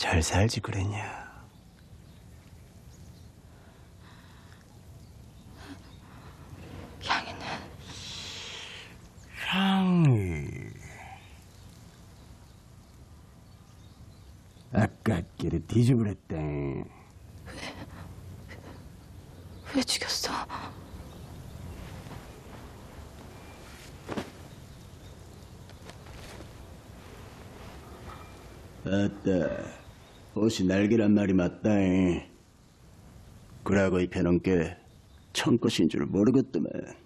잘 살지 그랬냐? 향이는? 향이 아깝게도 뒤집어랬다. 왜 죽였어? 아따, 옷이 날개란 말이 맞다. 그라고 입혀놓은 게 청것인 줄 모르겠더만.